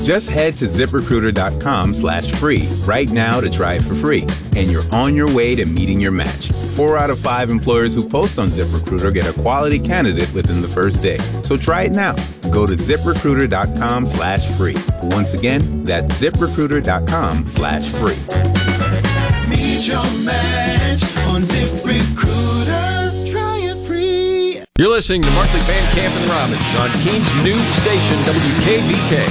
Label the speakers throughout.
Speaker 1: Just head to ZipRecruiter.com/free right now to try it for free, and you're on your way to meeting your match. 4 out of 5 employers who post on ZipRecruiter get a quality candidate within the first day. So try it now. Go to ZipRecruiter.com/free. Once again, that's ZipRecruiter.com/free.
Speaker 2: Meet your match on ZipRecruiter. Try it free.
Speaker 3: You're listening to Markley, Van Camp, and Robbins on Keens News Station, WKBK.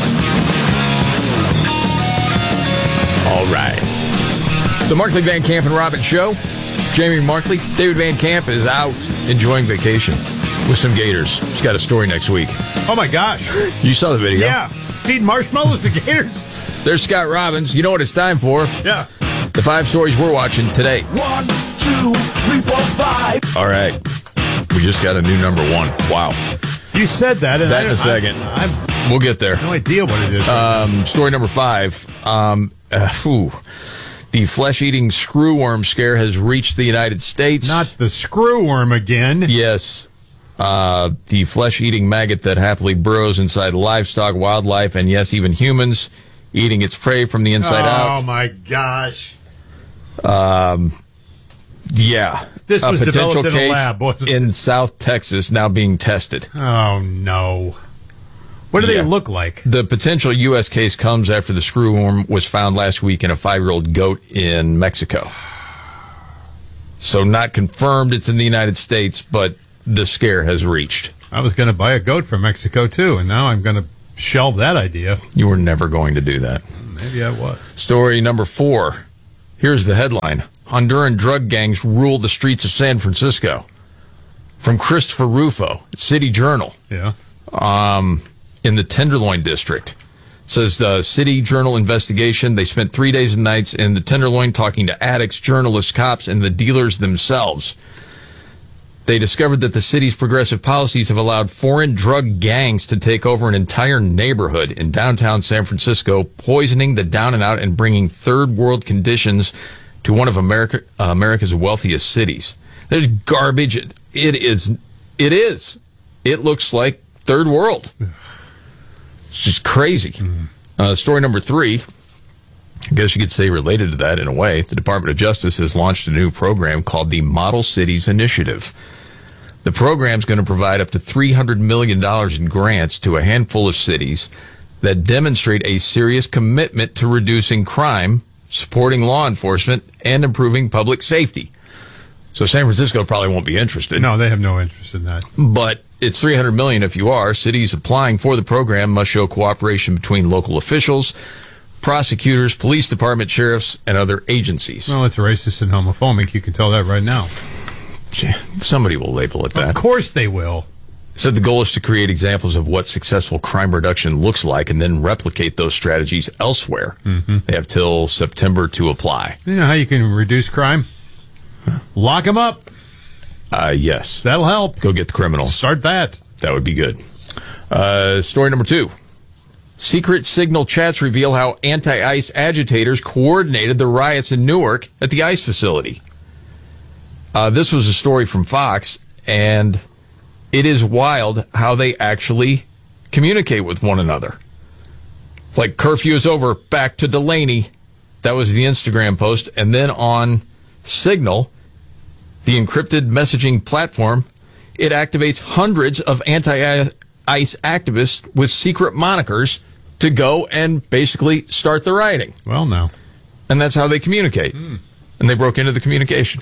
Speaker 3: All right. The Markley, Van Camp, and Robbins show. Jamie Markley. David Van Camp is out enjoying vacation with some gators. He's got a story next week.
Speaker 4: Oh, my gosh.
Speaker 3: You saw the video.
Speaker 4: Yeah. Feed marshmallows to gators.
Speaker 3: There's Scott Robbins. You know what it's time for.
Speaker 4: Yeah.
Speaker 3: The 5 stories we're watching today.
Speaker 2: 1, 2, 3, 4, 5.
Speaker 3: All right. We just got a new number 1. Wow.
Speaker 4: You said that. And
Speaker 3: That in a second. We'll get there.
Speaker 4: No idea what it is.
Speaker 3: Story number 5. The flesh-eating screwworm scare has reached the United States.
Speaker 4: Not the screwworm again.
Speaker 3: Yes. The flesh-eating maggot that happily burrows inside livestock, wildlife, and yes, even humans, eating its prey from the inside out.
Speaker 4: Oh, my gosh.
Speaker 3: Yeah.
Speaker 4: This was
Speaker 3: potential
Speaker 4: developed in a
Speaker 3: case
Speaker 4: lab, wasn't it?
Speaker 3: in South Texas now being tested.
Speaker 4: Oh, no. What do they look like?
Speaker 3: The potential U.S. case comes after the screwworm was found last week in a 5-year-old goat in Mexico. So not confirmed it's in the United States, but the scare has reached.
Speaker 4: I was going to buy a goat from Mexico, too, and now I'm going to shelve that idea.
Speaker 3: You were never going to do that.
Speaker 4: Maybe I was.
Speaker 3: Story number 4. Here's the headline. Honduran drug gangs rule the streets of San Francisco. From Christopher Rufo, City Journal.
Speaker 4: Yeah.
Speaker 3: In the Tenderloin district. It says the City Journal investigation. They spent 3 days and nights in the Tenderloin talking to addicts, journalists, cops, and the dealers themselves. They discovered that the city's progressive policies have allowed foreign drug gangs to take over an entire neighborhood in downtown San Francisco, poisoning the down and out and bringing third world conditions to one of America's wealthiest cities. There's garbage. It is. It looks like third world. It's just crazy. Story number 3, I guess you could say related to that in a way. The Department of Justice has launched a new program called the Model Cities Initiative. The program is going to provide up to $300 million in grants to a handful of cities that demonstrate a serious commitment to reducing crime, supporting law enforcement, and improving public safety. So San Francisco probably won't be interested.
Speaker 4: No, they have no interest in that.
Speaker 3: But it's $300 million if you are. Cities applying for the program must show cooperation between local officials, prosecutors, police department, sheriffs, and other agencies.
Speaker 4: Well, it's racist and homophobic. You can tell that right now.
Speaker 3: Somebody will label it that.
Speaker 4: Of course they will.
Speaker 3: Said the goal is to create examples of what successful crime reduction looks like and then replicate those strategies elsewhere. Mm-hmm. They have till September to apply.
Speaker 4: You know how you can reduce crime? Lock them up.
Speaker 3: Yes.
Speaker 4: That'll help.
Speaker 3: Go get the criminals.
Speaker 4: Start that.
Speaker 3: That would be good. Story number 2. Secret signal chats reveal how anti-ICE agitators coordinated the riots in Newark at the ICE facility. This was a story from Fox, and it is wild how they actually communicate with one another. It's like curfew is over, back to Delaney. That was the Instagram post. And then on Signal, the encrypted messaging platform, it activates hundreds of anti-ICE activists with secret monikers to go and basically start the rioting.
Speaker 4: Well, now.
Speaker 3: And that's how they communicate. And they broke into the communication.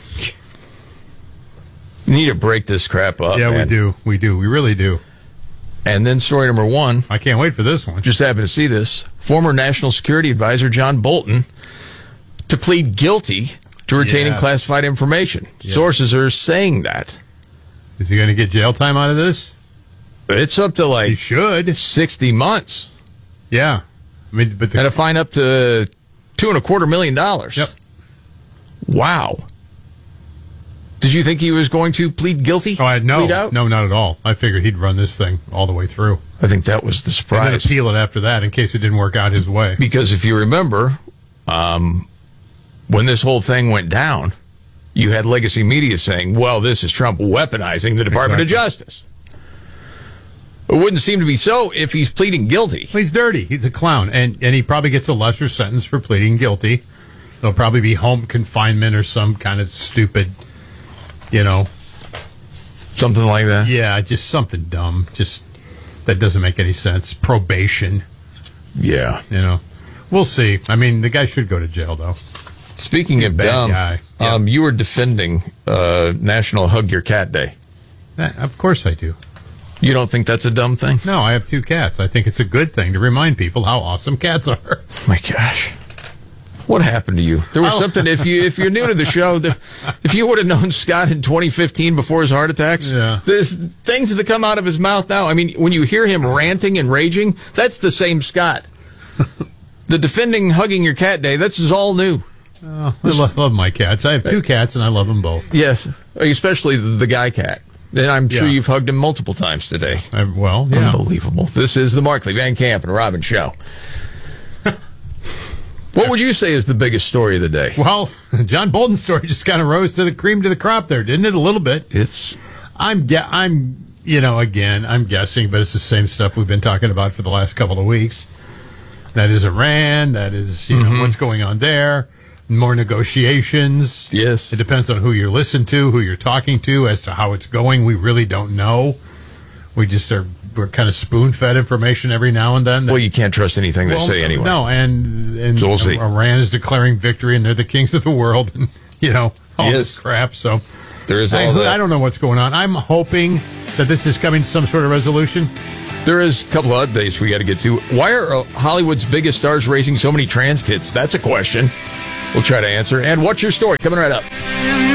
Speaker 3: You need to break this crap up.
Speaker 4: Yeah,
Speaker 3: man.
Speaker 4: we do. We do. We really do.
Speaker 3: And then story number 1.
Speaker 4: I can't wait for this one.
Speaker 3: Just happened to see this. Former National Security Advisor John Bolton to plead guilty to retaining classified information. Yeah. Sources are saying that.
Speaker 4: Is he going to get jail time out of this?
Speaker 3: It's up to
Speaker 4: he should
Speaker 3: 60 months.
Speaker 4: Yeah. I mean, but
Speaker 3: and a fine up to $2.25 million.
Speaker 4: Yep.
Speaker 3: Wow. Did you think he was going to plead guilty?
Speaker 4: Oh, no, not at all. I figured he'd run this thing all the way through.
Speaker 3: I think that was the surprise.
Speaker 4: And then appeal it after that in case it didn't work out his way.
Speaker 3: Because if you remember, when this whole thing went down, you had legacy media saying, well, this is Trump weaponizing the Department of Justice. It wouldn't seem to be so if he's pleading guilty.
Speaker 4: Well, he's dirty. He's a clown. And he probably gets a lesser sentence for pleading guilty. There'll probably be home confinement or some kind of stupid,
Speaker 3: Something like that.
Speaker 4: yeah, just something dumb. Just that doesn't make any sense. Probation,
Speaker 3: Yeah.
Speaker 4: We'll see. I mean, the guy should go to jail, though.
Speaker 3: Speaking of
Speaker 4: Bad
Speaker 3: dumb,
Speaker 4: guy. Yeah.
Speaker 3: you were defending National Hug Your Cat Day.
Speaker 4: Of course I do.
Speaker 3: You don't think that's a dumb thing?
Speaker 4: No, I have 2 cats. I think it's a good thing to remind people how awesome cats are.
Speaker 3: My gosh. What happened to you? There was something, if you're new to the show, if you would have known Scott in 2015 before his heart attacks,
Speaker 4: Yeah.
Speaker 3: there's things that come out of his mouth now. I mean, when you hear him ranting and raging, that's the same Scott. The defending Hugging Your Cat Day, this is all new.
Speaker 4: I love my cats. I have 2 cats, and I love them both.
Speaker 3: Yes, especially the guy cat. And I'm sure
Speaker 4: Yeah.
Speaker 3: you've hugged him multiple times today.
Speaker 4: Well, yeah.
Speaker 3: Unbelievable. This is the Markley, Van Camp, and Robin Show. What would you say is the biggest story of the day?
Speaker 4: Well, John Bolton's story just kind of rose to the cream to the crop there, didn't it? A little bit. I'm guessing, but it's the same stuff we've been talking about for the last couple of weeks. That is Iran. That is, what's going on there. More negotiations.
Speaker 3: Yes.
Speaker 4: It depends on who you listen to, who you're talking to, as to how it's going. We really don't know. We're kind of spoon-fed information every now and then.
Speaker 3: Well, you can't trust anything they say anyway.
Speaker 4: No, and
Speaker 3: So we'll see.
Speaker 4: Iran is declaring victory, and they're the kings of the world, and all
Speaker 3: Yes.
Speaker 4: this crap. So
Speaker 3: There is all that.
Speaker 4: I don't know what's going on. I'm hoping that this is coming to some sort of resolution.
Speaker 3: There is a couple of updates we got to get to. Why are Hollywood's biggest stars raising so many trans kids? That's a question we'll try to answer. And what's your story? Coming right up.